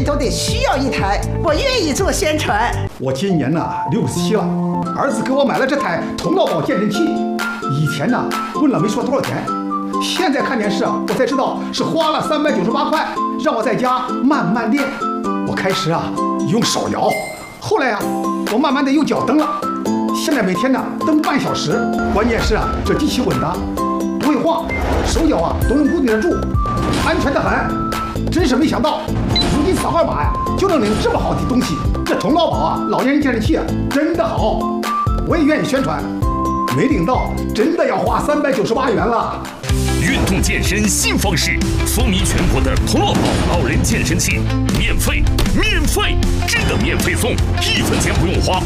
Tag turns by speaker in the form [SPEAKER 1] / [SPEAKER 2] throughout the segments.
[SPEAKER 1] 人都得需要一台，我愿意做宣传。
[SPEAKER 2] 我今年呢67了，儿子给我买了这台童乐宝健身器。以前呢问了没说多少钱，现在看电视我才知道是花了398块，让我在家慢慢练。我开始用手摇，后来我慢慢的用脚蹬了。现在每天呢蹬半小时，关键是这机器稳当，不会晃，手脚都能固定得住，安全的很。真是没想到，如今扫个码就能领这么好的东西。这童乐宝老年人健身器真的好，我也愿意宣传。没领到，真的要花398元了。
[SPEAKER 3] 运动健身新方式，风靡全国的童乐宝老人健身器，免费，真的免费送，1分钱不用花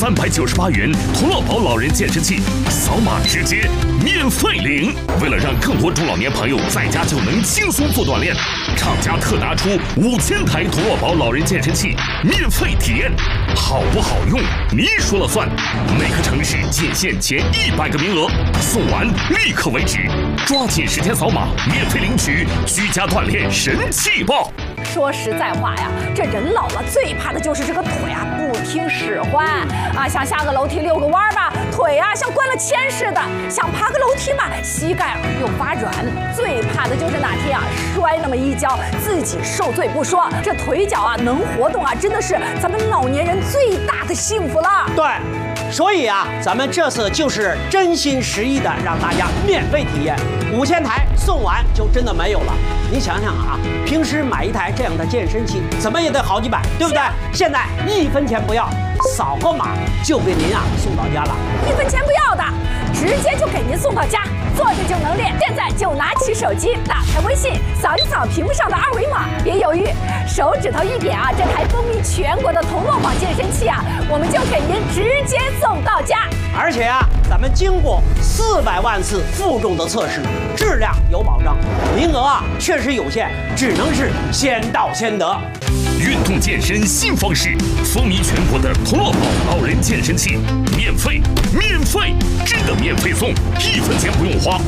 [SPEAKER 3] ，398元童乐宝老人健身器，扫码直接免费领。为了让更多中老年朋友在家就能轻松做锻炼，厂家特拿出5000台童乐宝老人健身器免费体验，好不好用你说了算。每个城市仅限前100个名额，送完立刻为止，抓紧时间扫码免费领取居家锻炼神器包。
[SPEAKER 4] 说实在话呀，这人老了最怕的就是这个腿不听使唤想下个楼梯遛个弯吧，腿像灌了铅似的；想爬个楼梯嘛，膝盖又发软。最怕的就是哪天摔那么一跤，自己受罪不说，这腿脚能活动真的是咱们老年人最大的幸福了。
[SPEAKER 5] 对。所以咱们这次就是真心实意的让大家免费体验，5000台送完就真的没有了。你想想平时买一台这样的健身器，怎么也得好几百，对不对？现在1分钱不要，扫个码就给您送到家了。
[SPEAKER 4] 1分钱不要的，直接就给您送到家，坐着就能练。现在就拿起手机，打开微信，扫一扫屏幕上的2维码，别犹豫，手指头一点这台风靡全国的童乐宝健身器我们就给您直接送到家。
[SPEAKER 5] 而且咱们经过400万次负重的测试，质量有保障，名额确实有限，只能是先到先得。
[SPEAKER 3] 运动健身新方式，风靡全国的童乐宝老人健身器，免费，真的免费送，1分钱不用花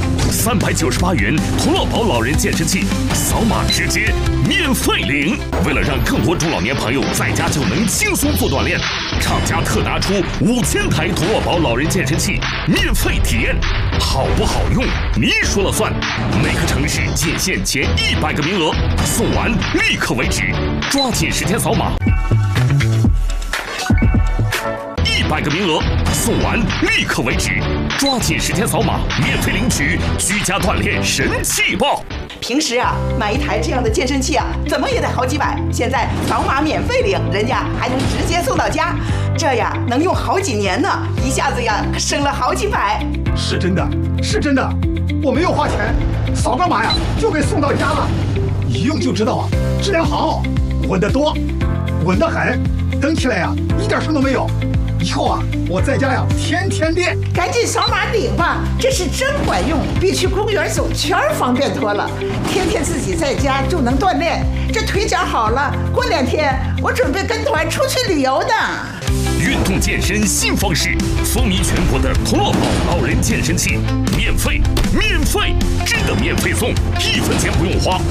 [SPEAKER 3] ，398元童乐宝老人健身器，扫码直接免费领。为了让更多中老年朋友在家就能轻松做锻炼，厂家特拿出5000台童乐宝老人健身器免费体验，好不好用你说了算。每个城市仅限前100个名额，送完立刻为止，抓紧时间扫码。100个名额，送完立刻为止，抓紧时间扫码免费领取居家锻炼神器包。
[SPEAKER 1] 平时买一台这样的健身器怎么也得好几百，现在扫码免费领，人家还能直接送到家，这能用好几年呢，一下子省了好几百。
[SPEAKER 2] 是真的，我没有花钱，扫个码就给送到家了，一用就知道质量好，稳得多，稳得很，蹬起来一点声都没有。以后我在家天天练。赶紧扫码领吧，
[SPEAKER 1] 这是真管用，比去公园走圈方便多了。天天自己在家就能锻炼，这腿脚好了，过2天我准备跟团出去旅游呢。
[SPEAKER 3] 运动健身新方式，风靡全国的童乐宝老人健身器，免费，真的免费送，1分钱不用花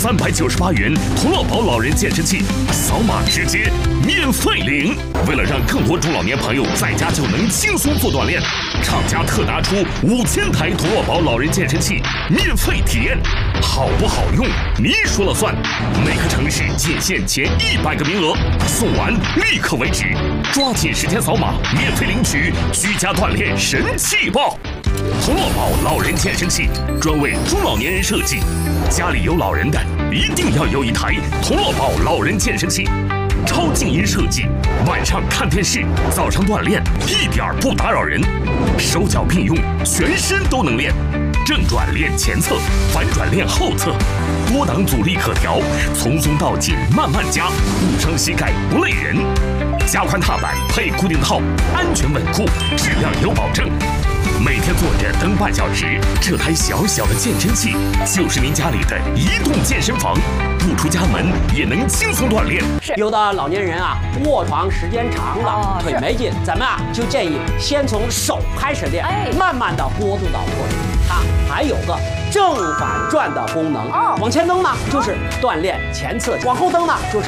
[SPEAKER 3] ，398元童乐宝老人健身器，扫码直接免费领。为了让更多中老年朋友在家就能轻松做锻炼，厂家特拿出5000台童乐宝老人健身器免费体验，好不好用你说了算。每个城市仅限前100个名额，送完立刻为止，抓紧时间扫码免费领取居家锻炼神器包。童乐宝老人健身器专为中老年人设计，家里有老人的一定要有一台童乐宝老人健身器，超静音设计，晚上看电视，早上锻炼一点不打扰人，手脚并用，全身都能练，正转练前侧，反转练后侧，多档阻力可调，从松到紧慢慢加，不伤膝盖不累人。加宽踏板配固定套，安全稳固，质量有保证。每天坐着蹬半小时，这台小小的健身器就是您家里的移动健身房，不出家门也能轻松锻炼。
[SPEAKER 5] 有的老年人卧床时间长了，腿没劲，咱们就建议先从手开始练，慢慢的过渡到腿。它还有个正反转的功能，往前蹬呢就是锻炼前侧，往后蹬呢就是